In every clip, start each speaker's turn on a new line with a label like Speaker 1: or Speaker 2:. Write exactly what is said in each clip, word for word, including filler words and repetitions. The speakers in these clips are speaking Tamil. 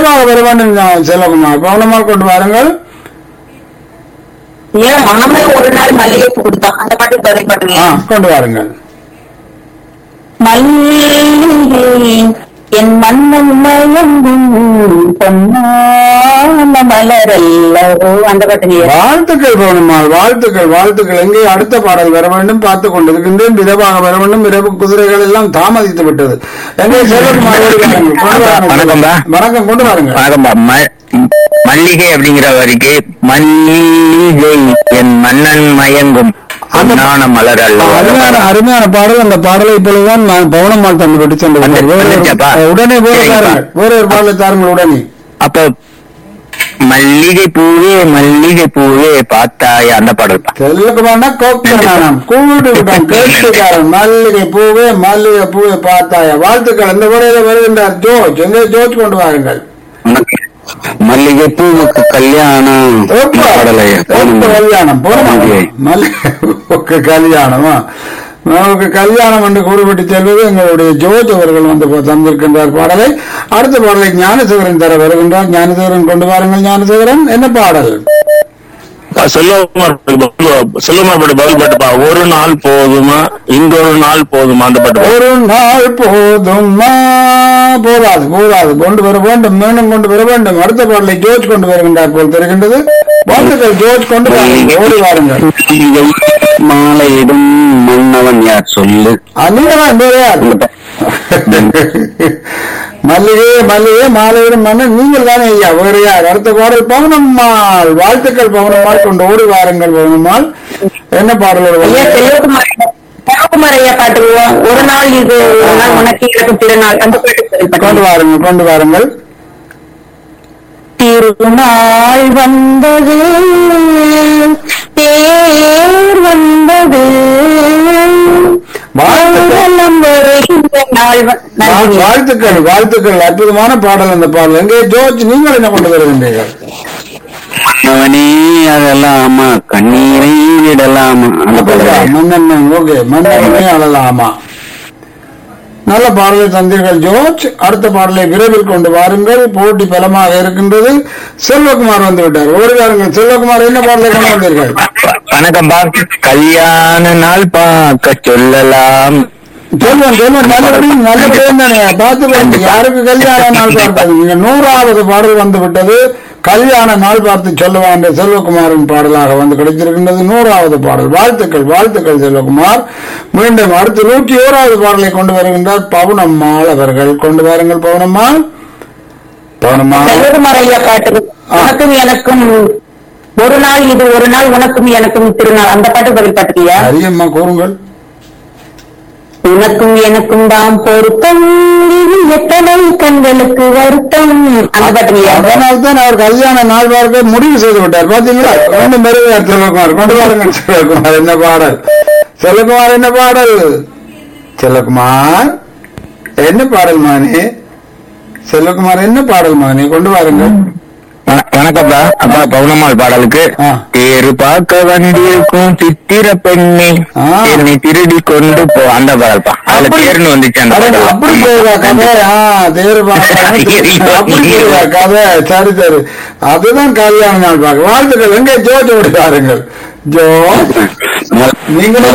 Speaker 1: விரைவாக வர வேண்டும் செல்லகுமார். பவனமால் கொண்டு வாருங்கள்.
Speaker 2: ஏன் மாமன் ஒரு நாள் மல்லிகை பூ கொடுத்தான், அந்த பாட்டு பதில் பண்ணுங்க.
Speaker 1: ஆ, கொண்டு வாருங்கள்.
Speaker 2: மல்லிகை என் மன்னன் மயங்கும் பொன்னான மலரல்லவோ, அந்த பாட்டு.
Speaker 1: வாழ்த்துக்கள் பவனம்மாள், வாழ்த்துக்கள் வாழ்த்துக்கள். எங்கே அடுத்த பாடல் வர வேண்டும் பார்த்துக் கொண்டிருக்கின்றேன். விரைவாக வர வேண்டும். இரவு குதிரைகள் எல்லாம் தாமதித்து விட்டது. எங்கே செல்வகுமார் வணக்கம். வணக்கம், கொண்டு வாருங்கள்.
Speaker 3: வணக்கம்பா. மல்லிகை அப்படிங்கிற வரைக்கு மல்லிகை என் மன்னன் மயங்கும் பொன்னான மலர் அல்ல.
Speaker 1: அருமையான அருமையான பாடல். அந்த பாடலை இப்பொழுதுதான் நான் பவனம்மாள் தந்து விட்டு சென்று உடனே வேற ஒரு பாடலை தாருங்கள் உடனே.
Speaker 3: அப்ப மல்லிகை பூவே மல்லிகை பூவே பார்த்தாய அந்த பாடல்
Speaker 1: செல்லுக்குமார்னா கோக்கனானம் கூடு விட்டான் கேட்டுக்காரன். மல்லிகை பூவே மல்லிகை பூவே பார்த்தாய. வாழ்த்துக்கள். அந்த முறையில வருகின்றார் ஜோர்ஜ். எங்கே ஜோர்ஜ் கொண்டு வாருங்கள்.
Speaker 3: மல்லிகை பூவுக்கு கல்யாணம்
Speaker 1: கல்யாணம் மல்லிகை கல்யாணமா நமக்கு கல்யாணம் என்று கூறுபட்டு செல்வது எங்களுடைய ஜோர்ஜ் அவர்கள் வந்து தந்திருக்கின்றார் பாடலை. அடுத்த பாடலை ஞானசேகரன் தர வருகின்றார். ஞானசேகரன் கொண்டு வாருங்கள். ஞானசேகரன், என்ன பாடல்?
Speaker 3: செல்வகுமார் செல்வகுமார் பதில் பாட்டுப்பா. ஒரு நாள் போதுமா இன்னொரு நாள் போதுமா அந்த பாட்டு.
Speaker 1: ஒரு நாள் போதுமா போதாது போதாது கொண்டு வர வேண்டும், மீண்டும் கொண்டு வர வேண்டும். அடுத்த பாடலை ஜோர்ஜ் கொண்டு வருகின்றார் போல் தெரிகின்றது. வாழ்த்துக்கள் ஜோர்ஜ், கொண்டு ஓடி வாருங்கள்.
Speaker 3: மாலையிடும் மன்னவன் யார் சொல்லு.
Speaker 1: அதுதான் வேற யார்? மல்லிகை மல்லிகை மாலையிடும் மன்னன் நீங்கள் தானே ஐயா, வேறு யார்? அடுத்த பாடல் பவனம்மாள். வாழ்த்துக்கள் பவனம்மாள், கொண்டு ஓடி வாருங்கள் பவனம்மாள். என்ன பாடல்?
Speaker 2: செல்வகுமார் ஐயா பாட்டு. ஒரு நாள் இது உனக்கு இருக்கும் திருநாள், அந்த பாட்டு
Speaker 1: கொண்டு வாருங்கள். கொண்டு வாருங்கள்.
Speaker 2: திருநாள் வந்தது தேர் வந்தது
Speaker 1: வாழ்த்துக்கள் வாழ்த்துக்கள். அற்புதமான பாடல் அந்த பாடல். எங்கே ஜோர்ஜ், நீங்கள் என்ன கொண்டு வருகின்றீர்கள்?
Speaker 3: மன்னவனே அதெல்லாமா கண்ணீரை விடலாமா அந்த பாடல்.
Speaker 1: மன்னன் ஓகே, மன்னவனே அழலாமா. நல்ல பாடலை தந்தீர்கள் ஜோர்ஜ். அடுத்த பாடலை விரைவில் கொண்டு வாருங்கள். போட்டி பலமாக இருக்கின்றது. செல்வகுமார் வந்து விட்டார். ஓடி வாருங்கள் செல்வகுமார், என்ன பாடலை கொண்டு வந்தீர்கள்?
Speaker 3: வணக்கம் பா. கல்யாண நாள் பார்க்க சொல்லலாம்.
Speaker 1: சொல்லுவேன் சொல்லுவேன். நல்லபடியும் நல்லபடியும் தானே பார்த்து யாருக்கு கல்யாண நாள் பார்ப்பது. நீங்க நூறாவது பாடல் வந்து விட்டது. கல்யாண நாள் பார்த்து சொல்லுவான் என்ற செல்வகுமாரின் பாடலாக வந்து கிடைத்திருக்கின்றது. நூறாவது பாடல். வாழ்த்துக்கள் வாழ்த்துக்கள் செல்வகுமார். மீண்டும் அடுத்து நூற்றி ஓராவது பாடலை கொண்டு வருகின்றார் பவுனம்மாள் அவர்கள். கொண்டு வாருங்கள் பவுனம்மாள். பவுனம்மாள்
Speaker 2: செல்வகுமார் ஐயா பாட்டு. உனக்கும் எனக்கும் ஒரு நாள் இது ஒரு நாள் உனக்கும் எனக்கும் திருநாள், அந்த பாட்டு பதில் பாட்டுக்கியா?
Speaker 1: அரியம்மா கூறுங்கள்.
Speaker 2: உனக்கும் எனக்கும் தான் பொருத்தம் எத்தனை கண்களுக்கு வருத்தம், அந்த பாட்டுக்கியா?
Speaker 1: அதனால்தான் அவர் கல்யாண நாள் பார்க்க முடிவு செய்து விட்டார். பாத்தீங்களா? ரெண்டு மெருகார் செல்வகுமார். கொண்டு வாருங்கள் செல்வகுமார். என்ன பாடல்? செல்வகுமார் என்ன பாடல்? செல்வகுமார் என்ன பாடல் மானே? செல்வகுமார் என்ன பாடல் மானே? கொண்டு வாருங்கள்.
Speaker 3: வணக்கம்ப்பா. அப்பா பவுனம்மாள் பாடலுக்கு தேரு பார்க்க வந்திருக்கும் சித்திர பெண்ணை என்னை திருடி கொண்டு போ அந்த பாடல்பா. அதுல தேர்னு வந்துச்சு அந்த பாடல்.
Speaker 1: அப்படி போயிருவா கதை. தேரு பார்க்க கதை. சரி சரி, அதுதான் கல்யாண நாள் பார்க்க. வாழ்த்துக்கள். எங்கே ஜோர்ஜ் ஓடி வாருங்கள். ஜோ நீங்களும்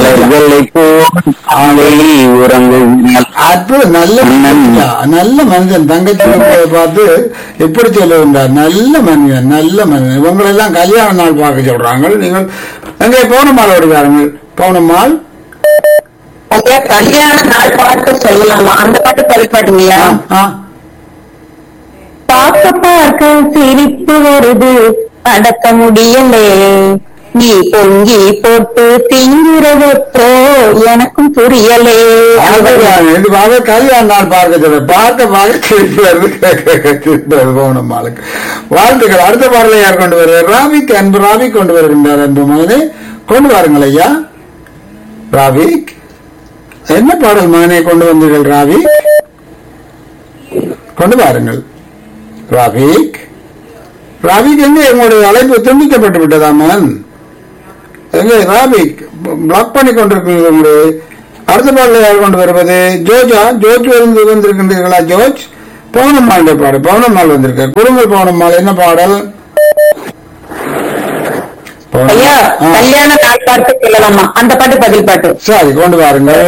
Speaker 1: அற்புதம். நல்ல நல்ல மனிதன். தங்கச்சி பார்த்து எப்படி சொல்லுகின்றார்? நல்ல மனிதன் நல்ல மனிதன். இவங்களெல்லாம் கல்யாண நாள் பார்க்க சொல்றாங்க. நீங்கள் எங்கே பவுனம்மாள் ஓடுவாருங்கள். பவுனம்மாள்
Speaker 2: கல்யாண நாள் பாட்டு சொல்லலாமா? அந்த பாட்டு பதிப்பாட்டுங்கய்யா? பார்க்க பார்க்க சிரிப்பு வருது அடக்க முடியலே, நீ பொங்கி போட்டு திங்கிறதோ எனக்கும் புரியலே.
Speaker 1: இதுவாக கல்யாண நாள் பார்க்க சொல்ல பார்க்க பார்க்க பவுனம்மாளுக்கு வாழ்த்துக்கள். அடுத்த பாடலை யார் கொண்டு வருவார்? ராவிக். அன்பு ராவிக் கொண்டு வருகின்றார். அன்பு மகனே கொண்டு வாருங்கள் ஐயா. ராவிக் என்ன பாடல் மகனை கொண்டு வந்தீர்கள்? ராவிக் கொண்டு வாருங்கள். ராவிக் ராவிக் எங்கே? எங்களுடைய அழைப்பு துண்டிக்கப்பட்டு விட்டதா மகன்? எங்கே ராபிக்? பிளாக் பண்ணி கொண்டிருக்கிறது உங்களுடைய. அடுத்த பாடலை யார் கொண்டு வருவது? ஜோஜா. ஜோர்ஜ் வந்து வந்திருக்கின்றீர்களா? ஜோர்ஜ் பவுனம்மாளுடைய பாடல். பவுனம்மாள் வந்திருக்க குடும்பல் பவுனம்மாள் என்ன பாடல்?
Speaker 2: ஐயா கல்யாண நாள் பாட்டு சொல்லலாமா? அந்த பாட்டு பதில் பாட்டு.
Speaker 1: சரி கொண்டு வாருங்கள்.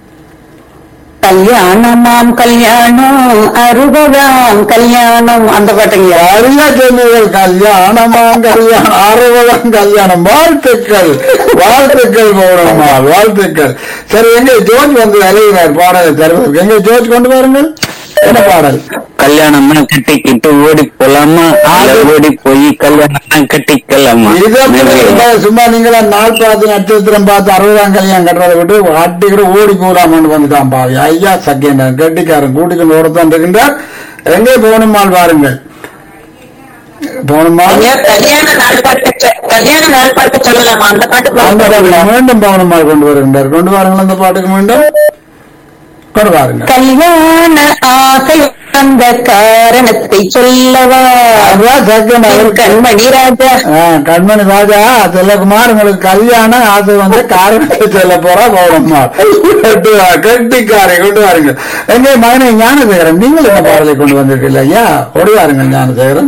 Speaker 2: கல்யாணமாம் கல்யாணம் அறுபதாம் கல்யாணம் அந்த பாட்டுங்க.
Speaker 1: சரியா சொன்னீர்கள். கல்யாணமாம் கல்யாணம் அறுபதாம் கல்யாணம். வாழ்த்துக்கள் வாழ்த்துக்கள் பவுனம்மாள் வாழ்த்துக்கள். சரி எங்க ஜோர்ஜ் வந்து அலைகிறார் பாடலை தருவதற்கு. எங்க ஜோர்ஜ் கொண்டு வாருங்கள். என்ன பாடல்?
Speaker 3: கல்யாணம்னா கட்டிக்கிட்டு ஓடி போலாமா, ஓடி போய் கல்யாணம் கட்டிக்கலாமா.
Speaker 1: சும்மா நீங்களா நாள் பார்த்து நட்சத்திரம் பார்த்து அறுபதாம் கல்யாணம் கட்டுறதை விட்டு ஆட்டிக்கிட்டு ஓடி போடாமன்னு வந்துட்டான் பாவி. ஐயா சக்கேன் கட்டிக்காரன் கூட்டிக்கொண்டு ஓடத்தான் இருக்கின்றார். எங்கே பவுனம்மாள் வாருங்கள். பவுனம்மாள்
Speaker 2: கல்யாண நாள் பாட்டு கல்யாண நாள் பாட்டு சொல்லலாமா? அந்த பாட்டு
Speaker 1: மீண்டும் பவுனம்மாள் கொண்டு வருகின்றார். கொண்டு வாருங்கள் அந்த பாட்டுக்கு மீண்டும் கொண்டு வாருங்கள்.
Speaker 2: கல்யாண ஆசை அந்த காரணத்தை சொல்லவா கண்மணி ராஜா.
Speaker 1: கண்மணி ராஜா செல்லகுமார் உங்களுக்கு கல்யாண ஆசை வந்து காரணத்தை சொல்ல போறா பவுனம்மாள். கெட்டிக்காரை கொண்டு வாருங்கள். எங்க மகனை ஞானசேகரன் நீங்கள் என்ன பாடலை கொண்டு வந்திருக்கீங்க ஐயா? கொண்டு வாருங்கள் ஞானசேகரன்.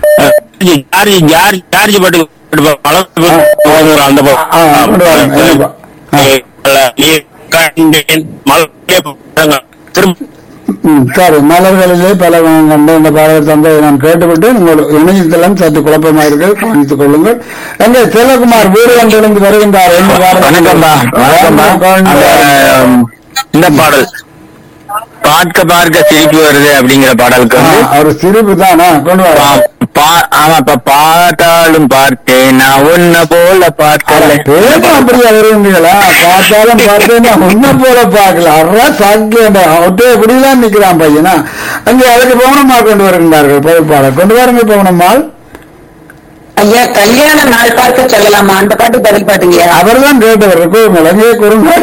Speaker 1: சரி மலர்களிலே பல கண்ட இந்த பாடல் தந்தை நான் கேட்டுவிட்டு உங்களுக்கு இணையதளம் சற்று குழப்பமாயிருக்கு கவனித்துக் கொள்ளுங்கள். எங்கே செல்வகுமார் வீடு கண்டிருந்து வருகின்றார்.
Speaker 3: இந்த பாடல் பார்க்க பார்க்க சிரிப்பு வருது அப்படிங்கிற பாடலுக்கு
Speaker 1: ஒரு சிரிப்பு தானா கொண்டு வர.
Speaker 3: ஆமா இப்ப பார்த்தாலும் பார்த்தேன் நான் உன்ன போல பார்க்கல.
Speaker 1: அப்படியா வருவீங்களா? பார்த்தாலும் பார்த்தேன் நான் உன்ன போல பார்க்கல. அறா சாக்கிய ஒட்டே இப்படிதான் நிக்கிறான் பையனா. அங்கே அதுக்கு பவுனம்மாள் கொண்டு வருகின்றார்கள். பயிர்ப்பாளர் கொண்டு வாருங்க பவுனம்மாள்.
Speaker 2: ஐயா கல்யாண நாள் பாட்டு சொல்லலாமா? அந்த பாட்டு பதில் பாட்டுங்க.
Speaker 1: அவர் தான் கேட்டவர். கூறுங்கள் அங்கே கூறுங்கள்.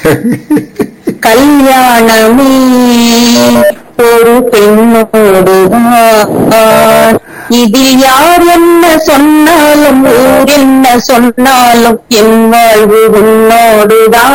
Speaker 2: கல்யாணமே ஒரு பெண்ணோடு இதில் யார் என்ன சொன்னாலும் ஊர் என்ன சொன்னாலும் என் வாழ்வு உன்னோடுதான்.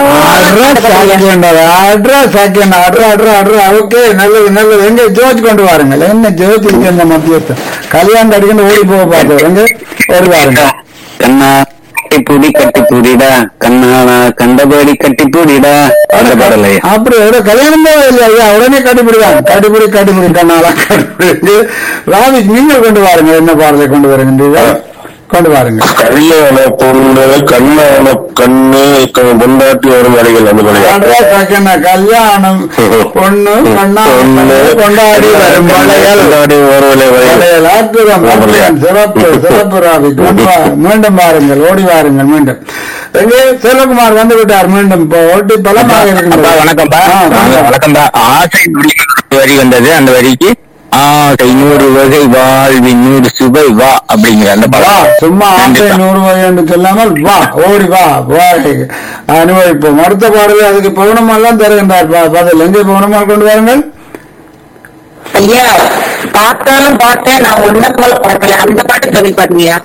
Speaker 1: நல்லது நல்லது. எங்க ஜோஜ் கொண்டு வாருங்கள். என்ன ஜோஜ் இந்த மத்தியத்தை கல்யாணம் அடிக்கணும் ஓடி போக பார்த்தோம். எங்க ஓடி வாருங்க.
Speaker 3: கண்ணா கட்டிப்பூடி கட்டிப்பூடிடா கண்ணா கண்டபடி கட்டிப்பூடிடா அந்த பாடலை.
Speaker 1: அப்படி கல்யாணம் தான் இல்லையா? உடனே கட்டிப்பிடிதான். கட்டிப்பிடி கட்டிப்பிடி கண்ணாலா கட்டிப்பிடி. ராவி நீங்கள் கொண்டு வாருங்க. என்ன பாடலை கொண்டு வருகின்றீர்கள்? கொண்டு வாருங்க.
Speaker 3: கல்யாண பொண்ணு கண்ணான கண்ணு கொண்டாட்டி வரும் வேலைகள் அந்த
Speaker 1: கல்யாணம் பொண்ணு கண்ணா கொண்டாடி வரும் வளையல். அற்புதம் அற்புதம் சிறப்பு சிறப்பு ராவி. கொண்டு வா மீண்டும் வாருங்கள். ஓடி வாருங்கள் மீண்டும். எங்கே செல்வகுமார் வந்து விட்டார் மீண்டும். இப்போ ஓட்டி பலமாக இருக்கு.
Speaker 3: வணக்கம்பா. வணக்கம்பா. ஆசை வரி வந்தது. அந்த வரிக்கு ஆசை நூறு வகை வாழ்வி நூறு சுவை வா அப்படிங்கிற அந்த படம்.
Speaker 1: சும்மா ஆசை நூறு வகை என்று சொல்லாமல் வா ஓடி வா வா அனுபவிப்போம். அடுத்த பாடல அதுக்கு பவுனம்மாள் தான் தருகின்றார் பதில். எங்கே பவுனம்மாள் கொண்டு வாருங்கள்.
Speaker 2: ஐயா பார்த்தாலும் பார்த்தேன் நான் ஒன்ன போல பார்க்கல அந்த பாட்டு பதில் பாத்தீங்க.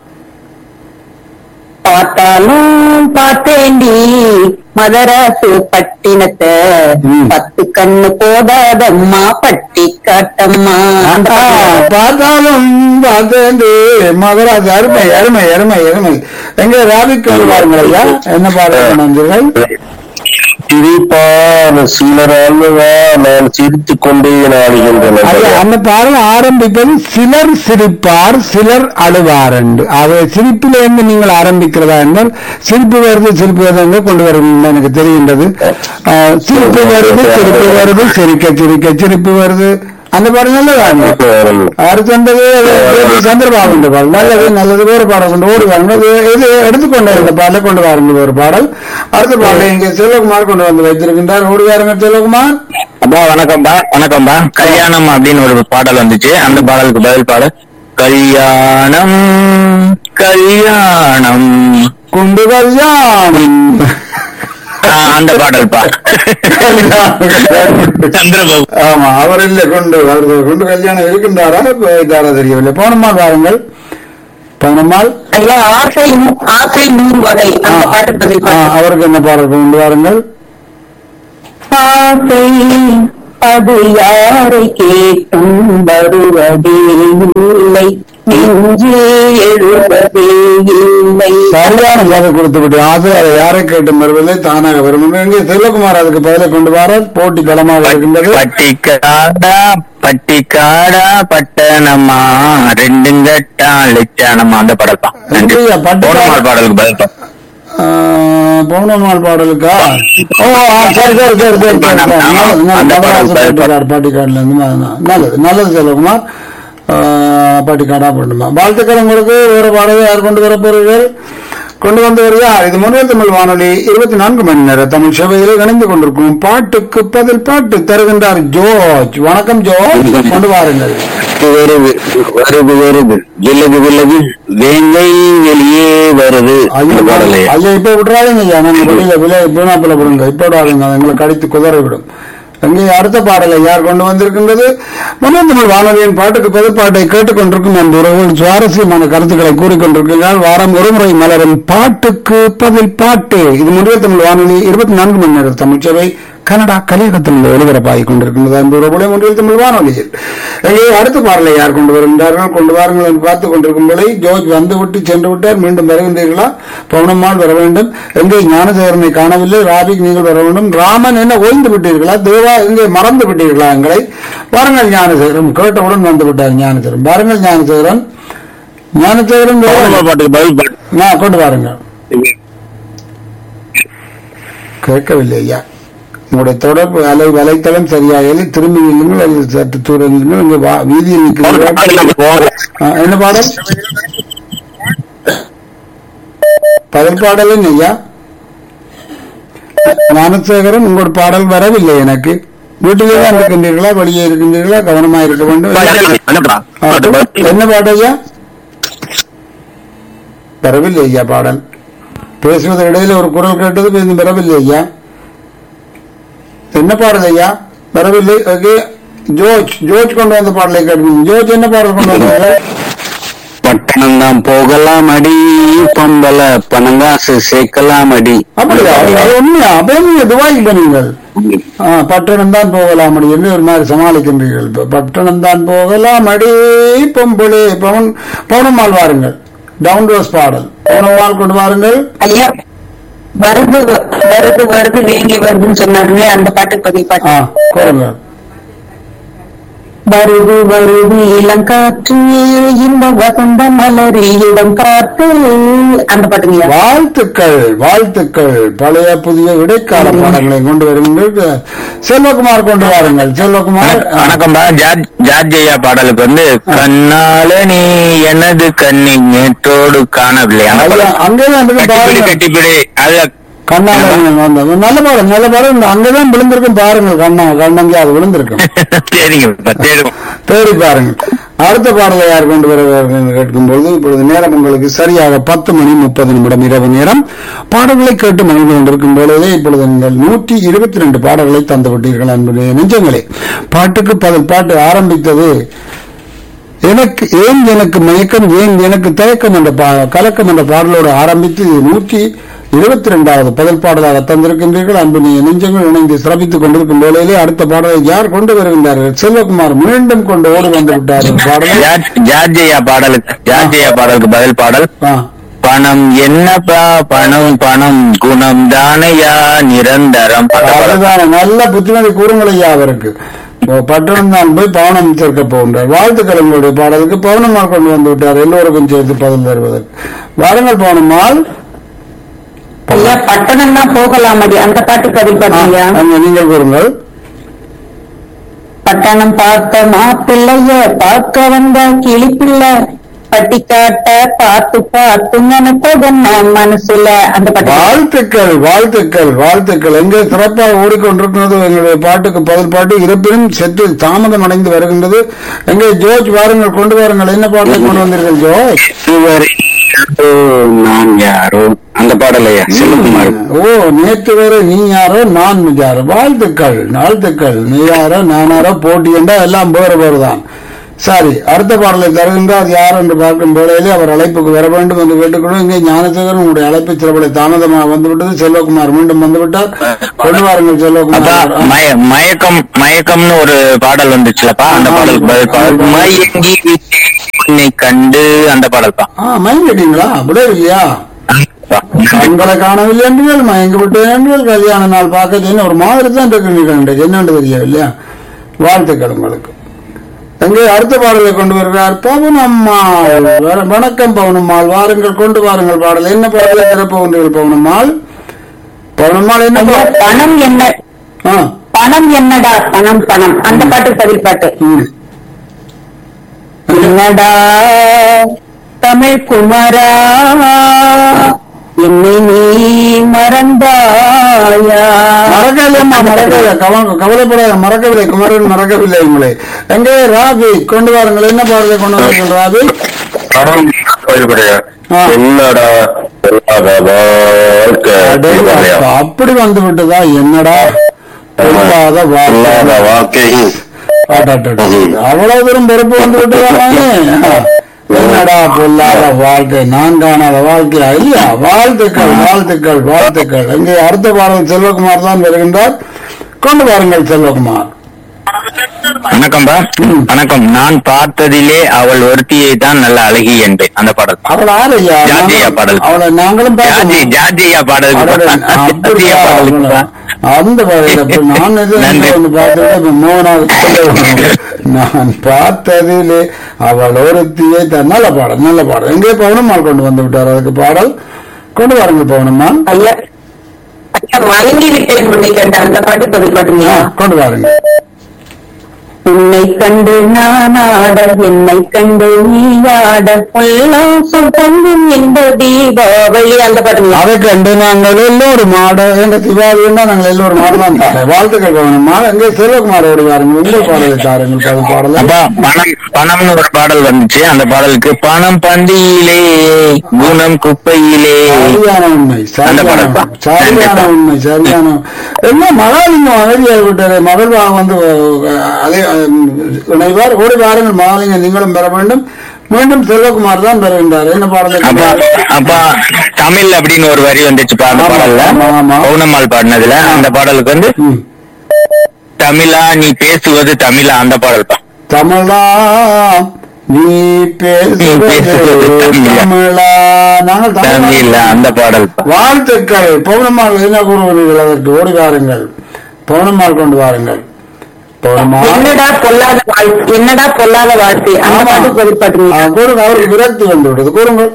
Speaker 2: பார்த்தாலும் பார்த்தேண்டி மதராசு பட்டினத்தை பத்து கண்ணு போதாதம்மா பட்டி காட்டம்மா.
Speaker 1: பார்த்தாலும் பார்த்தேண்டி மதராசு. அருமை அருமை அருமை அருமை. எங்க ராபிக் கொண்டு வாருங்கள் ஐயா. என்ன பாடுங்கள்?
Speaker 3: சிரிப்பான சிலரால்வா நான் சிரித்துக் கொண்டே நாடுகின்றன.
Speaker 1: அந்த பாடல் ஆரம்பிப்பது சிலர் சிரிப்பார் சிலர் அழுவார் என்று. அதை சிரிப்பிலிருந்து நீங்கள் ஆரம்பிக்கிறதா என்றால் சிரிப்பு வருது சிரிப்பு வருது கொண்டு வரும் எனக்கு தெரிகின்றது. சிரிப்பு வருது சிரிப்பு வருது சிரிக்க சிரிக்க சிரிப்பு வருது அந்த பாடல் நல்லதா? அடுத்தது சந்திரபாபு பாடல் நல்லது நல்லது. வேறு பாடல் கொண்டு ஓடி வாருங்க. இது எடுத்துக்கொண்ட இந்த பாடலை கொண்டு வாருங்க. ஒரு பாடல் அடுத்த பாடலை இங்கே செல்வகுமார் கொண்டு வந்து வைத்திருக்கின்றார். ஓடி வாருங்க செல்வகுமார்.
Speaker 3: அப்பா வணக்கம்பா. வணக்கம்பா. கல்யாணம் அப்படின்னு ஒரு பாடல் வந்துச்சு. அந்த பாடலுக்கு பதில் பாடல் கல்யாணம் கல்யாணம்
Speaker 1: குண்டு கல்யாணம்
Speaker 3: அந்த பாடல்பா. சந்திரபாபு.
Speaker 1: ஆமா அவர் இல்ல கொண்டு கொண்டு கல்யாணம் இருக்கின்றாரா போயிட்டாரா தெரியவில்லை. பவுனம்மாள் வாருங்கள். பவுனம்மாள்
Speaker 2: ஆசை ஆசை நூறு வகை
Speaker 1: அவருக்கு என்ன பாடல் கொண்டு வாருங்கள்.
Speaker 2: ஆசை அது யாரை கேட்டும் வருவதே இல்லை, நெஞ்சு எழுவதே இல்லை.
Speaker 1: சரியான பதிலை கொடுத்து விட்டு ஆசை அதை யாரை கேட்டும் வருவதை தானாக வரும். இங்கே செல்வகுமார் அதுக்கு பதிலை கொண்டு வர போட்டி பலமாக இருக்கின்றது.
Speaker 3: பட்டிக்காடா பட்டிக்காடா பட்டணமா ரெண்டும் கட்டா லட்சணமா அந்த படம் தான்.
Speaker 1: இல்லையா, பட்டிக்காடு-
Speaker 3: பாடலுக்கு பதில் தான்.
Speaker 1: பௌர்ணமால் பாடலுக்கா? ஓ ஆ, சரி சரி சரி சரி சரி சரி. பாட்டிக்காடு பாட்டிக்காடுல இருந்து நல்லது நல்லது செல்வகுமார். பாட்டிக்காடா பண்ணுமா வாழ்த்துக்கள் உங்களுக்கு. வேற பாடலை யார் கொண்டு வர போறீர்கள்? கொண்டு வந்து வருதா? இது முன்னில் தமிழ் வானொலி இருபத்தி நான்கு மணி நேர தமிழ் சேவையில் இணைந்து கொண்டிருக்கும் பாட்டுக்கு பதில் பாட்டு தருகின்றார் ஜோர்ஜ். வணக்கம் ஜோர்ஜ், கொண்டு வாருங்கள்.
Speaker 3: வருது வருது வருது விலகு விலகு வேங்கை வெளியே வருது.
Speaker 1: ஐயா ஐயா இப்ப விட்டுறாதீங்க ஐயா, நாங்க வெளியில விலை வீணாப்பில விடுங்க, இப்ப விடாதீங்க, எங்களை கடித்து குதற விடும். அங்கே அடுத்த பாடலை யார் கொண்டு வந்திருக்கின்றது? முன்னில் தமிழ் வானொலியின் பாட்டுக்கு பதில் பாட்டை கேட்டுக்கொண்டிருக்கும் அந்த உறவுகள் சுவாரஸ்யமான கருத்துக்களை கூறிக்கொண்டிருக்கிறார். வாரம் ஒருமுறை மலரும் பாட்டுக்கு பதில் பாட்டு. இது முன்னில் தமிழ் வானொலி இருபத்தி நான்கு மணி நேர தமிழ்ச்சேவை கனடா கலியகத்தில் ஒளிபரப்பாகிக் கொண்டிருக்கின்றது. அந்த உறவுடைய முன்னில் தமிழ் வானொலியில் அங்கே அடுத்த பாடலை யார் கொண்டு வருகின்றார்கள்? கொண்டு வாருங்கள் என்று பார்த்துக் கொண்டிருக்கும் போது ஜோர்ஜ் வந்து விட்டு சென்று விட்டார். மீண்டும் வருகின்றீர்களா? பௌர்ணம்மாள் வர வேண்டும். எங்கே ஞானசேகரனை காணவில்லை. ராபிக் நீங்கள் வர வேண்டும். ராமன் என்ன ஓய்ந்து விட்டீர்களா? தேவா எங்கே மறந்து விட்டீர்களா எங்களை? வாருங்கள் ஞானசேகரன். கேட்டவுடன் வந்து விட்டார் ஞானசேகரன். வாருங்கள் ஞானசேகரன். ஞானசேகரன்
Speaker 3: பாட்டுக்கு பதில் பாட்டு
Speaker 1: நான் கொண்டு வாருங்கள். கேட்கவில்லை ஐயா, உங்களுடைய தொடர்பு அலை வலைத்தளம் சரியாக இல்லை. திரும்பி நில்லுங்கள் அல்லது சற்று தூரம் நில்லுங்கள். இங்கே வா- வீதியில் நிற்கிறீர்கள். ஆ, என்ன பாடல்? பதில் பாடல் ஐயா ஞானசேகரன். உங்களோட பாடல் வரவில்லை எனக்கு. வீட்டிலே தான் இருக்கின்றீர்களா, வெளியே இருக்கின்றீர்களா? கவனமா இருக்க வேண்டும். ஆ, என்ன பாடல் ஐயா? வரவில்லை ஐயா பாடல். பேசுவது இடையில ஒரு குரல் கேட்டது, இன்னும் வரவில்லை ஐயா. என்ன பாடல் ஐயா? வரவில்லை. ஓகே, ஜோர்ஜ் ஜோர்ஜ் கொண்டு வந்த பாடலை கேட்கணும். ஜோர்ஜ் என்ன பாடல் கொண்டு வந்தாங்க?
Speaker 3: பட்டணம் தான் போகலாம் அடி பொம்பல பணங்காசு சேர்க்கலாம் அடி.
Speaker 1: அப்படியா? அது உண்மையா? அப்ப நீங்க துபாய்க்கு போனீங்கள். ஆ, பட்டணம் தான் போகலாம் அடி என்று ஒரு மாதிரி சமாளிக்கின்றீர்கள். இப்ப பட்டணம் தான் போகலாம் அடி பொம்பளே பவன் பவுனம்மாள் வாருங்கள். டவுன் ரோஸ் பாடல் பவுனம்மாள் கொண்டு வாருங்கள்.
Speaker 2: ஐயா வருது வருது வருது வேங்கி வருதுன்னு சொன்னாருங்களே, அந்த பாட்டுக்கு பதில் பாட்டு.
Speaker 1: ஆ, கூறுங்க.
Speaker 2: வருது வருது இளங்காற்று இந்த வசந்த மலரி இடம் காற்று, அந்த பாட்டுங்களா?
Speaker 1: வாழ்த்துக்கள் வாழ்த்துக்கள். பழைய புதிய இடைக்கால பாடங்களை கொண்டு வருகின்ற செல்வகுமார் கொண்டு வாருங்கள். செல்வகுமார்.
Speaker 3: வணக்கம்பா. ஜார்ஜ் ஜார்ஜ் ஐயா பாடலுக்கு வந்து கண்ணால நீ எனது கண்ணி நேற்றோடு காணவில்லை. அந்த
Speaker 1: ஐயா,
Speaker 3: படம்.
Speaker 1: அங்கேதான் இருக்கு
Speaker 3: கட்டிப்பிடி
Speaker 1: பாருங்க.
Speaker 3: கட்டிப்பிடி அது
Speaker 1: கண்ணால வந்தது. நல்ல பாடம் நல்ல பாடம். இந்த அங்கதான் விழுந்திருக்கும் பாருங்கள். கண்ணா கண்ணங்கே அது விழுந்திருக்கும்.
Speaker 3: சரிங்க தேடும்.
Speaker 1: தேடி பாருங்கள். அடுத்த பாடலை யார் கொண்டு வருவார்கள் என்று கேட்கும்போது இப்பொழுது நேரம் உங்களுக்கு சரியாக பத்து மணி முப்பது நிமிடம் இரவு நேரம். பாடல்களை கேட்டு மகிழ்ந்து கொண்டிருக்கும் பொழுதே இப்பொழுது நீங்கள் நூற்றி இருபத்தி ரெண்டு பாடல்களை தந்து விட்டீர்கள் என்பது நெஞ்சங்களே. பாட்டுக்கு பதில் பாட்டு ஆரம்பித்தது எனக்கு ஏன் எனக்கு மயக்கம் ஏன் எனக்கு தயக்கம் என்ற பா- கலக்கம் என்ற பாடலோடு ஆரம்பித்து நூற்றி இருபத்தி இரண்டாவது பதில் பாடலாக தந்திருக்கின்றீர்கள். அன்பு நெஞ்சங்கள் இணைந்து சிறப்பித்துக் கொண்டிருக்கும் வேளையிலே அடுத்த பாடலை யார் கொண்டு வருகின்றார்கள்? செல்வகுமார் மீண்டும் கொண்டு ஓடி வந்து விட்டார். பாடலை
Speaker 3: ஜார்ஜ் ஜார்ஜ் ஐயா பாடலுக்கு ஜார்ஜ் ஐயா பாடலுக்கு பதில் பாடல்.
Speaker 1: ஆ,
Speaker 3: பணம் என்னப்பா பணம் பணம் குணம் தானையா நிரந்தரம்.
Speaker 1: அதுதானே. நல்ல புத்திமதி கூறுங்கள் ஐயா அவருக்கு. பட்டணம் தான் போய் பவனம் சேர்க்க போகின்றார். வாழ்த்துக்கள். உங்களுடைய பாடலுக்கு பவனம்மாள் கொண்டு வந்து விட்டார். எல்லோருக்கும் சேர்த்து பதில் தருவதற்கு. வாருங்கள் பவனம்மாள்.
Speaker 2: ஐயா பட்டணம் தான் போகலாம் அடி, அந்த பாட்டுக்கு பதில் பாட்டுங்க.
Speaker 1: அங்க நீங்கள் கூறுங்கள்.
Speaker 2: பட்டணம் பார்த்த மாப்பிள்ளைய பார்க்க வந்த கிளிப்பிள்ளை பட்டிக்காட்ட பார்த்து பார்த்து நினைப்பதன் மனசுல, அந்த பாட்டு.
Speaker 1: வாழ்த்துக்கள் வாழ்த்துக்கள் வாழ்த்துக்கள். எங்கே சிறப்பாக ஓடிக்கொண்டிருக்கிறது எங்களுடைய பாட்டுக்கு பதில் பாட்டு. இருப்பினும் சற்று தாமதம் அடைந்து வருகின்றது. எங்கே ஜோர்ஜ் வாருங்கள், கொண்டு வாருங்கள். என்ன பாட்டை கொண்டு வந்தீர்கள் ஜோர்ஜ்?
Speaker 3: இதுவரை யாரோ நான் யாரோ அந்த பாடலையா செல்வகுமார்.
Speaker 1: ஓ, நேற்று வேற நீ யாரோ நான் யாரோ. வாழ்த்துக்கள் வாழ்த்துக்கள். நீ யாரோ நான் யாரோ போட்டி என்றால் எல்லாம் வேறு வேறுதான். சரி, அடுத்த பாடலை தருகின்றார் யார் என்று பார்க்கும் வேளையிலே அவர் அழைப்புக்கு வர வேண்டும் என்று கேட்டுக்கொண்டு இங்கே ஞானசேகரன் உங்களுடைய அழைப்பு சிறப்படை தாமதமாக வந்துவிட்டது. செல்வகுமார் மீண்டும் வந்துவிட்டார். கொண்டு வாருங்கள் செல்வகுமார்.
Speaker 3: மயக்கம் மயக்கம்னு ஒரு பாடல் வந்துச்சுலப்பா, அந்த பாடலுக்கு மயங்கி உன்னை கண்டு அந்த பாடல் தான்.
Speaker 1: ஆ, மயங்கி கேட்டீங்களா? அப்படியே இல்லையா? கண்களை காணவில்லை என்றீர்கள், மயங்கி விட்டேன் என்றீர்கள், கல்யாண நாள் பார்க்க ஒரு மாதிரி தான் இருக்கிறீர்கள், என்னென்று தெரியவில்லையா? வாழ்த்துக்கள் உங்களுக்கு. எங்கே அடுத்த பாடலை கொண்டு வருகிறார் பவுனம்மாள். வணக்கம் பவுனம்மாள், வாருங்கள் கொண்டு வாருங்கள் பாடல். என்ன பாடலை திறப்பு கொண்டீர்கள் பவுனம்மாள்? பவுனம்மாள் என்ன
Speaker 2: பணம் என்ன பணம் என்னடா பணம் பணம் அந்த பாட்டு பதில் பாட்டு. என்னடா தமிழ் குமரா என்னை நீ மறந்தாயா?
Speaker 1: மறக்கவில்லைம்மா, மறக்கவில்லை, கவலைப்படாத, மறக்கவில்லை, குமரன் மறக்கவில்லை உங்களை. எங்கே ராபி கொண்டு வாருங்கள், என்ன பாடலை கொண்டு வாருங்கள் ராபி?
Speaker 3: என்னடா
Speaker 1: அப்படி வந்து விட்டதா? என்னடா
Speaker 3: வாழ்க்கை,
Speaker 1: அவ்வளவு தூரம் பொறுப்பு வந்து விட்டதானே? என்னடா பொல்லாத வாழ்க்கை, நான் காணாத வாழ்க்கையா? இல்லையா? வாழ்த்துக்கள் வாழ்த்துக்கள் வாழ்த்துக்கள். இங்கே அடுத்த பாடல் செல்வகுமார் தான் வருகின்றார். கொண்டு வாருங்கள் செல்வகுமார்.
Speaker 3: வணக்கம்பா. வணக்கம். நான் பார்த்ததிலே அவள் ஒருத்தியை தான் நல்ல அழகி என்பேன் அந்த பாடல்.
Speaker 1: அவள் ஆரையா?
Speaker 3: ஜார்ஜியா பாடல்.
Speaker 1: அவளை நாங்களும்
Speaker 3: ஜார்ஜியா பாடல்.
Speaker 1: அந்த பாடல் நான் ஒன்று பார்த்து மூணாவது நான் பார்த்ததிலே அவள் ஒருத்தியை தான். நல்ல பாடல் நல்ல பாடல். எங்கே பவுனம்மாள் கொண்டு வந்து விட்டார் அதுக்கு பாடல். கொண்டு வாருங்கள் பவுனம்மாள்.
Speaker 2: அந்த பாட்டு பதில் பாட்டுங்களா?
Speaker 1: கொண்டு வாருங்கள்.
Speaker 2: உன்னை கண்டு நான் ஆட என்னை கண்டு நீயாட உல்லாசம் பொங்கும் இந்த தீபாவளி அந்த பாட்டு.
Speaker 1: அதை கண்டு நாங்கள் எல்லோரும் ஆட எங்க தீபாவளி நாங்கள் எல்லோரும் ஆடலாம். வாழ்த்துக்கள் கவனமா. எங்கே செல்வகுமார் ஓடி வாருங்கள், உங்கள் பாடலை தாருங்கள். அது பாடல
Speaker 3: பணம் பணம்னு ஒரு பாடல் வந்துச்சு. அந்த பாடலுக்கு பணம் பந்தியிலே குணம் குப்பையிலே.
Speaker 1: சரியான உண்மை, சரியான சரியான உண்மை, சரியான. என்ன மகாலிங்கம் அமைதியாக விட்டாரு. மகள் வந்து அதே இணைவார். ஓடி வாருங்கள் மகாலிங்கம், நீங்களும் பெற வேண்டும். மீண்டும் செல்வகுமார் தான் பெறுகின்றார். என்ன பாடல்?
Speaker 3: அப்பா தமிழ் அப்படின்னு ஒரு வரி வந்துச்சு அந்த பாடல்ல, பவுனம்மாள் பாடினதுல. அந்த பாடலுக்கு வந்து தமிழா நீ பேசுவது தமிழா அந்த பாடல் தான்.
Speaker 1: தமிழா நீ பேசுவது தமிழா நாங்கள்
Speaker 3: தமிழ் அந்த பாடல்.
Speaker 1: வாழ்த்துக்கள் பவுனம்மாள். என்ன கூறுவீர்கள் அதற்கு? ஓடி வாருங்கள் பவுனம்மாள், கொண்டு வாருங்கள்.
Speaker 2: என்னடா பொல்லாத வாழ்க்கை, என்னடா பொல்லாத வாழ்க்கை அந்த பாட்டு பதில் பாட்டுங்க.
Speaker 1: கூறுங்க, அவருக்கு விரக்தி வந்து விட்டது. கூறுங்கள்.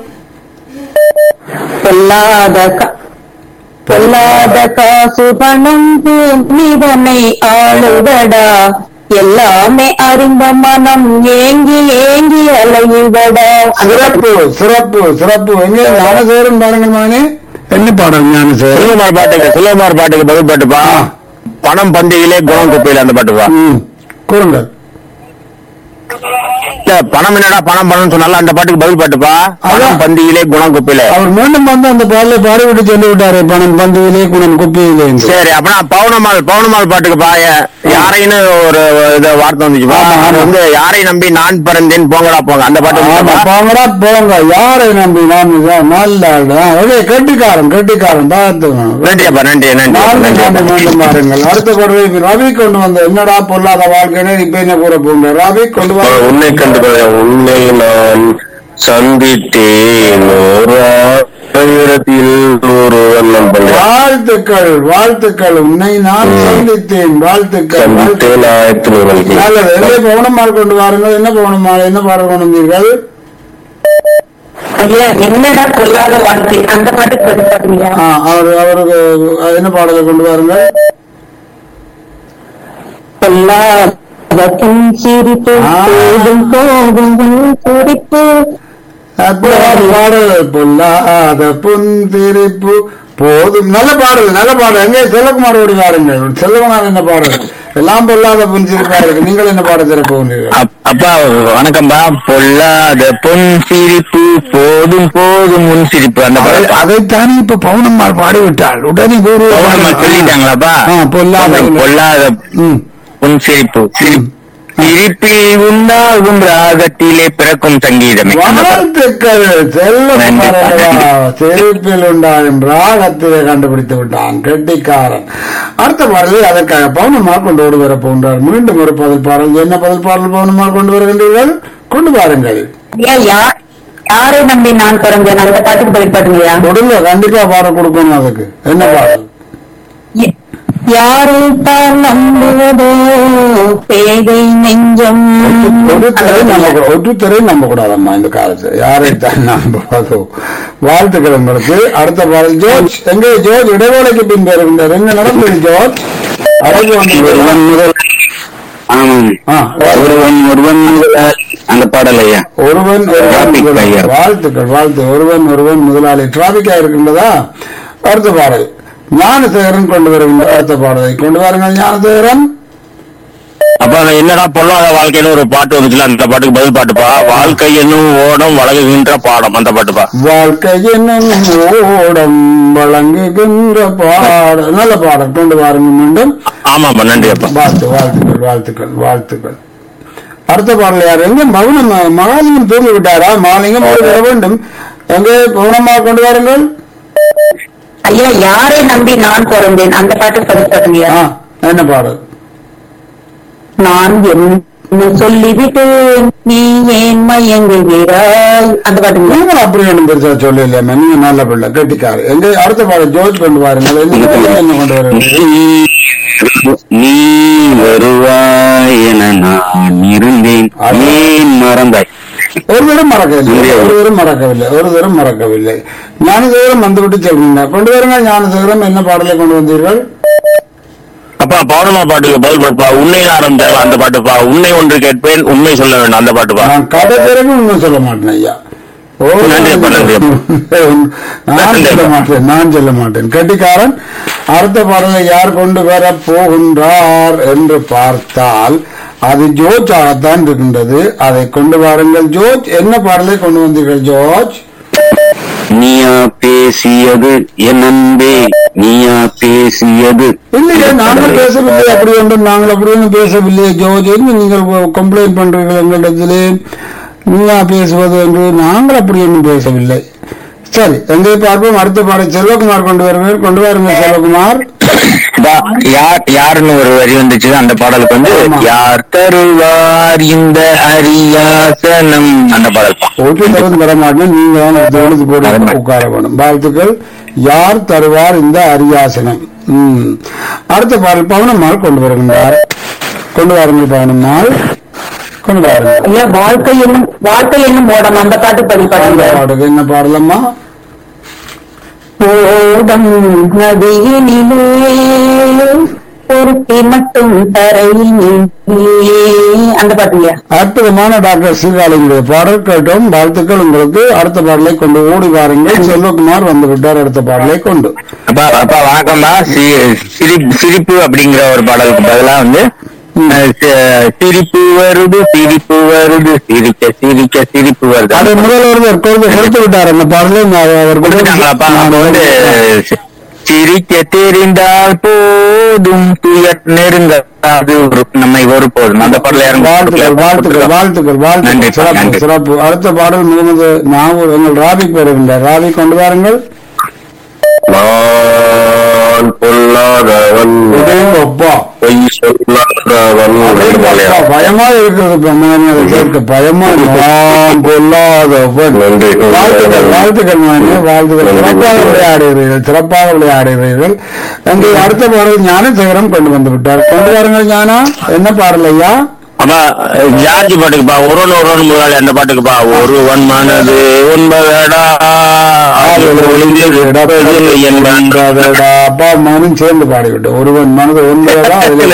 Speaker 2: பொல்லாத பொல்லாத காசு பணம் நீதனை ஆளுதடா எல்லாமே அறிந்த மனம் ஏங்கி ஏங்கி அலையுதடா.
Speaker 1: சிறப்பு சிறப்பு சிறப்பு. எங்கே ஞானசேகரன் பாருங்கள் மகனே. என்ன பாடல் ஞானசேகரன்?
Speaker 3: சிலகுமார் பாட்டுக்கு சிலகுமார் பாட்டுக்கு பதில் பாட்டுப்பா. பணம் பந்தியிலே குணம் குப்பையில அந்த பாட்டுப்பா.
Speaker 1: கூறுங்கள்.
Speaker 3: பணம் என்னடா பணம் பணம் சொன்னால அந்த பாட்டுக்கு பதில் பாட்டுப்பா. பணம் பந்தியிலே குணம் குப்பையில.
Speaker 1: அவர் மீண்டும் வந்து அந்த பாடலை பாடிவிட்டு சொல்லி விட்டாரு, பணம் பந்தியிலே குணம் குப்பையிலே.
Speaker 3: சரி, அப்படின்னா பவுனம்மாள் பவுனம்மாள் பாட்டுக்குப்பா. யாரைன்னு ஒரு இத வார்த்தை வந்துச்சுப்பா. வந்து யாரை நம்பி நான் பிறந்தேன் போங்கடா போங்க அந்த பாட்டு.
Speaker 1: போங்கடா போங்க யாரை நம்பி நான் நல்ல கெட்டிக்காரன் கெட்டிக்காரன் பார்த்து.
Speaker 3: நன்றிப்பா, நன்றி நன்றி.
Speaker 1: மீண்டும் பாருங்கள். அடுத்த கொடுவை ரவி கொண்டு வந்த என்னடா பொல்லாத வாழ்க்கைன்னு இப்ப என்ன கூற போங்க. ரவி கொண்டு வர
Speaker 3: உன்னை கண்டு உன்னை நான் சந்தித்தேன் ஒரு
Speaker 1: வாழ்த்துக்கள் வாழ்த்துக்கள். உன்னை நான் சந்தித்தேன் வாழ்த்துக்கள். நல்லது. எங்கே பவுனம்மாள் கொண்டு வாருங்கள். என்ன பவுனம்மாள் என்ன பாடல் கொண்டு வந்தீர்கள்?
Speaker 2: என்னடா பொல்லாத வாழ்க்கை அந்த பாட்டு பதில் பாட்டுங்க.
Speaker 1: அவரு அவருக்கு என்ன பாடலை கொண்டு வாருங்கள்?
Speaker 2: பொல்லாத சிரிப்பு போதும் போதும் சிரிப்பு
Speaker 1: பொல்லாத புன்திரிப்பு போதும். நல்ல பாடல் நல்ல பாடல். எங்கே செல்வகுமார் ஓடி வாருங்கள். செல்வகுமார் என்ன பாடல்? எல்லாம் பொல்லாத புன் சிரிப்பா இருக்கு. நீங்கள் என்ன பாட திறப்பீர்கள்?
Speaker 3: அப்பா வணக்கம்பா. பொல்லாத பொன் சிரிப்பு போதும் போதும் முன் சிரிப்பு அந்த பாடல்.
Speaker 1: அதைத்தானே இப்ப பவுனம்மாள் பாடிவிட்டாள். உடனே சொல்லிட்டாங்களாப்பா. பொல்லாத
Speaker 3: பொல்லாத பொன் சிரிப்பு சிரிப்பில் உண்டாகும் ராகத்திலே பிறக்கும் சங்கீதமே.
Speaker 1: வாழ்த்துக்கள் செல்லும். சிரிப்பில் உண்டாகும் ராகத்திலே கண்டுபிடித்து விட்டான் கெட்டிக்காரன். அடுத்த பாடலில் அதற்காக பவுனமால் கொண்டு ஓடி வர போன்றார். மீண்டும் ஒரு பதில் பாடல். என்ன பதில் பாடல் பவுனமால் கொண்டு வருகின்றீர்கள்? கொண்டு பாருங்கள்.
Speaker 2: யாரை நம்பி நான் பிறந்தேன் அந்த பாட்டுக்கு பதில் பாட்டுங்கய்யா. கொடுங்க,
Speaker 1: கண்டிப்பா பாடம் கொடுக்கணும். அதுக்கு என்ன பாடல்?
Speaker 2: யாரை தான் நம்புவதோ பேதை நெஞ்சம்.
Speaker 1: ஒற்றுத்தரை நம்ப கூடாதம்மா இந்த காலத்துல. யாரை தான் நம்புவதோ. வாழ்த்துக்கள் உங்களுக்கு. அடுத்த பாடல் ஜோர்ஜ். எங்கே ஜோர்ஜ் இடைவேளைக்கு பின் பெறுகின்றார். என்ன நடந்தது ஜோர்ஜ்? அழகு வந்து
Speaker 3: ஒருவன் ஒருவன் அந்த பாடல் ஐயா.
Speaker 1: ஒருவன் வாழ்த்துக்கள் வாழ்த்து. ஒருவன் ஒருவன் முதலாளி டிராபிக்கா இருக்கின்றதா? அடுத்த பாடல் ஞானசேகரன் கொண்டு வருகின்ற அடுத்த பாடலை கொண்டு வாருங்கள் ஞானசேகரன்.
Speaker 3: அப்ப என்னடா பொல்லாத வாழ்க்கைன்னு ஒரு பாட்டு வந்துச்சுல, அந்த பாட்டுக்கு பதில் பாட்டுப்பா. வாழ்க்கை என்னும் ஓடம் வழங்குகின்ற பாடம் அந்த பாட்டுப்பா.
Speaker 1: வாழ்க்கை என்னும் ஓடம் வழங்குகின்ற பாடம். நல்ல பாடம் கொண்டு வாருங்க மீண்டும்.
Speaker 3: ஆமாப்பா, நன்றி அப்பா.
Speaker 1: வாழ்த்து வாழ்த்துக்கள் வாழ்த்துக்கள் வாழ்த்துக்கள். அடுத்த பாடல் யார்? எங்க மௌனம் மகாலிங்கம் தூங்கி விட்டாரா? மகாலிங்கம் வர வேண்டும். எங்கே மௌனமாக கொண்டு வாருங்கள்.
Speaker 2: ஐயா யாரை நம்பி நான் பிறந்தேன் அந்த பாட்டு பதிப்பாட்டுங்க.
Speaker 1: என்ன பாடல்?
Speaker 2: நான் என்ன சொல்லிவிட்டு நீ ஏன் மயங்குகிறாய் அந்த பாட்டு.
Speaker 1: நீங்கள் அப்படி ஒன்றும் பெருசா சொல்ல இல்லையா? நீங்க நல்ல பிள்ளை கெட்டிக்காரு. எங்க அடுத்த பாடல் ஜோர்ஜ் கொண்டு வாருங்கள். என்ன கொண்டு வருங்கள்?
Speaker 3: நீ வருவாய் என நான் இருந்தேன் மறந்தாய்.
Speaker 1: ஒரு தரம் மறக்கவில்லை ஒரு தரம் மறக்கவில்லை ஒரு தரம் மறக்கவில்லை. ஞானசேகரம் வந்துவிட்டு சொல்றீங்க. கொண்டு வருங்க ஞானசேகரம். என்ன பாடலை கொண்டு வந்தீர்கள்?
Speaker 3: அப்பா பௌர்ணமா பாட்டுக்கு பதில் பாட்டுப்பா. உண்மை ஆரம்பிச்சா அந்த பாட்டுப்பா. உண்மை ஒன்று கேட்பேன் உண்மை சொல்ல வேண்டும் அந்த பாட்டுப்பா.
Speaker 1: நான் கதை பிறகு உண்மை சொல்ல மாட்டேன் ஐயா. நான் சொல்ல மாட்டேன் நான் சொல்ல மாட்டேன் கெட்டிக்காரன். அடுத்த பாடலை யார் கொண்டு வர போகின்றார் என்று பார்த்தால் அது ஜோர்ஜாகத்தான் இருக்கின்றது. அதை கொண்டு வாருங்கள் ஜோர்ஜ். என்ன பாடலை கொண்டு வந்தீர்கள் ஜோர்ஜ்?
Speaker 3: நீயா பேசியது என் அன்பே நீயா பேசியது.
Speaker 1: இல்லையே நாங்கள் பேசவில்லை. அப்படி ஒன்றும் நாங்கள் அப்படி ஒன்றும் பேசவில்லையே ஜோர்ஜ். நீங்கள் கம்ப்ளைண்ட் பண்றீர்கள் எங்களிடத்திலே நீயா பேசுவது என்று. நாங்கள் அப்படி ஒன்றும் பேசவில்லை. சரி எங்கே பார்ப்போம். அடுத்த பாடல் செல்வகுமார் கொண்டு வருவேன். கொண்டு வாருங்க செல்வகுமார்.
Speaker 3: யார் யாருன்னு ஒரு வரி வந்துச்சு அந்த பாடலுக்கு வந்து யார் தருவார் இந்த அரியாசனம் அந்த பாடல்.
Speaker 1: ஒட்டு தருவது வர மாட்டேன். நீங்க போட்டு உட்கார வேணும். வாழ்த்துக்கள். யார் தருவார் இந்த அரியாசனம். உம் அடுத்த பாடல் பவனம்மாள் கொண்டு வருகின்றார். கொண்டு வாருங்கள் பவனம்மாள். கொண்டு வாருங்கள்.
Speaker 2: வாழ்க்கை என்னும் வாழ்க்கை என்னும் ஓடம் அந்த பாட்டு பதிப்பாடு.
Speaker 1: என்ன பாடலம்மா?
Speaker 2: ஓடம் நதியினிலே பொருத்தி மட்டும் தரையினிலே அந்த பாட்டுலையா?
Speaker 1: அற்புதமான டாக்டர் சீகாலிங்களுடைய பாடல் கேட்டோம். வாழ்த்துக்கள் உங்களுக்கு. அடுத்த பாடலை கொண்டு ஓடி வாருங்கள். செல்வகுமார் வந்து விட்டார் அடுத்த பாடலை கொண்டு.
Speaker 3: அப்பா அப்பா வணக்கம்மா. சிரிப்பு அப்படிங்கிற ஒரு பாடலுக்கு பதிலா வந்து சிரிப்பு வருது சிரிப்பு வருது சிரிக்க சிரிக்க சிரிப்பு வருது.
Speaker 1: அது முதல்வர் கொடுத்து விட்டார் அந்த பாடலை.
Speaker 3: வந்து சிரிக்க தெரிந்தால் போதும் துயர் நெருங்காது நம்மை ஒரு போதும் அந்த பாடல.
Speaker 1: வாழ்த்துக்கள் வாழ்த்துக்கள் வாழ்த்துக்கள் வாழ்த்துக்கள். சிறப்பு சிறப்பு. அடுத்த பாடல் முகமது நாகூர் எங்கள் ராபிக் வருகின்றார். ராபிக் கொண்டு வாருங்கள். பொல்லாதவன் பொய் சொல்லாதவன். பயமா இருக்கிறது கேட்க பயமா. பொல்லாதவன். வாழ்த்துக்கள் வாழ்த்துக்கள் மாணி வாழ்த்துக்கள். சிறப்பாக விளையாடுகிறீர்கள் சிறப்பாக விளையாடுகிறீர்கள். அங்கே அடுத்த பாடல் ஞானசேகரம் கொண்டு வந்து விட்டார். கொண்டு வாருங்கள் ஞானா. என்ன பாடல் ஐயா?
Speaker 3: அப்பா ஜார்ஜ் பாட்டுக்குப்பா. ஒருவன் ஒருவன் முதலாளி அந்த பாட்டுக்குப்பா. ஒருவன் மனது ஒன்பதடா
Speaker 1: அப்பா மகனும் சேர்ந்து பாடிவிட்டு ஒருவன் மனது ஒன்பதடா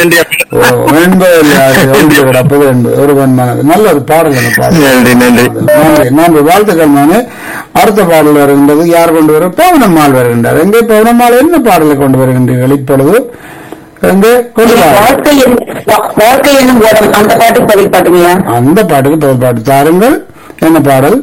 Speaker 1: கிடப்பது என்பது ஒருவன் மனது. நல்ல ஒரு பாடல். நன்றி நன்றி வாழ்த்துக்கள் மானு. அடுத்த பாடல் வருகின்றது. யார் கொண்டு வரும்? பவுனம்மாள் வருகின்றார். எங்கே பவுனம்மாள் என்ன பாடலை கொண்டு வருகின்றீர்கள் இப்பொழுது?
Speaker 2: அந்த பாட்டுக்கு பதில் பாட்டுங்களா?
Speaker 1: அந்த பாட்டுக்கு பதில் பாட்டு தாருங்கள். என்ன பாடல்?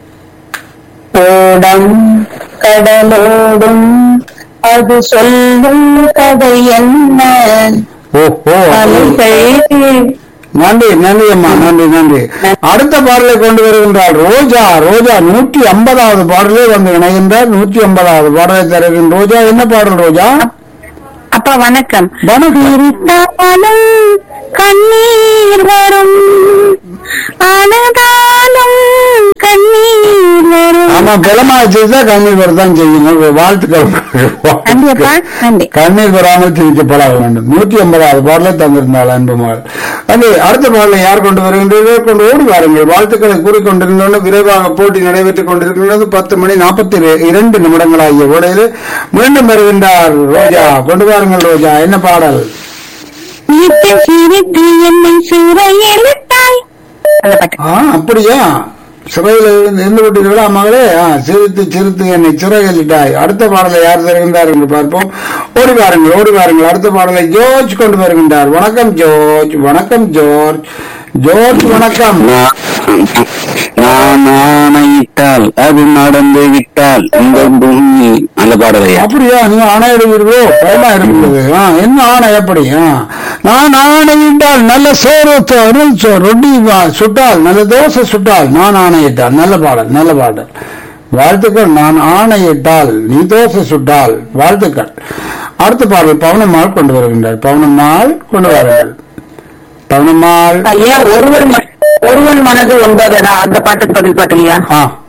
Speaker 2: ஓடம் கடலோடும் அது சொல்லும் கதை என்ன?
Speaker 1: ஓஹோ நன்றி நன்றி அம்மா நன்றி நன்றி. அடுத்த பாடலை கொண்டு வருகின்றார் ரோஜா. ரோஜா நூற்றி ஐம்பதாவது பாடலே வந்து இணைகின்றார். நூற்றி ஐம்பதாவது பாடலை தருகின்ற ரோஜா. என்ன பாடல் ரோஜா?
Speaker 2: அப்பா வணக்கம்.
Speaker 1: வணக்கம்.
Speaker 2: கண்ணீர் வரும் அனதாலும் கண்ணீர் வரும்.
Speaker 1: ஆமா பலமா செய்தா கண்ணீர் வரதான் செய்யணும். வாழ்த்துக்கள். கண்ணீர் வராமல் சிரிக்கப்பட வேண்டும். நூற்றி ஐம்பதாவது பாடலை தந்திருந்தாள் அன்பு மகள். அது அடுத்த பாடலை யார் கொண்டு வருகின்றீர்கள்? கொண்டு ஓடி வாருங்கள். வாழ்த்துக்களை கூறிக்கொண்டிருந்தோன்னு விரைவாக போட்டி நடைபெற்றுக் கொண்டிருக்கின்றது. பத்து மணி நாற்பத்தி இரண்டு நிமிடங்கள் ஆகிய வேளையில் மீண்டும் வருகின்றார் ரோஜா. கொண்டு வாருங்கள் ரோஜா. என்ன பாடல்? அப்படியா? சிறையில் இருந்து விட்டீர்களா மகளே? சிரித்து சிரித்து என்னை சிறையிட்டாய். அடுத்த பாடலை யார் தருகின்றார் என்று பார்ப்போம். ஓடி வாருங்கள் ஓடி வாருங்கள். அடுத்த பாடலை ஜோர்ஜ் கொண்டு வருகின்றார். வணக்கம் ஜோர்ஜ். வணக்கம் ஜோர்ஜ். ஜோர்ஜ் வணக்கம்.
Speaker 3: நான் ஆணையிட்டால் அது நடந்து விட்டால் இந்த பூமி அந்த பாடலை.
Speaker 1: அப்படியா? நீங்க ஆணையிடுவீர்களோ? பயமா இருக்கிறது. என்ன ஆணை? எப்படி? நான் ஆணையிட்டால் நல்ல சோறு ரொட்டி சுட்டால் நல்ல தோசை சுட்டால் நான் ஆணையிட்டால். நல்ல பாடல் நல்ல பாடல். வாழ்த்துக்கள். நான் ஆணையிட்டால் நீ தோசை சுட்டால். வாழ்த்துக்கள். அடுத்த பாடல் பவனம்மாள் கொண்டு வருகின்றார். பவனம்மாள் கொண்டு வாருங்கள். பவனம்மாள்.
Speaker 2: ஒருவன் ஒருவன் மனது ஒன்பதுடா அந்த பாட்டு பதில் பாட்டுலையா?